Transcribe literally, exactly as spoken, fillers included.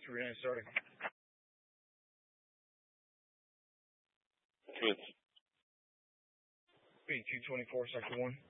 three nine starting. Twins. B two twenty-four, sector one.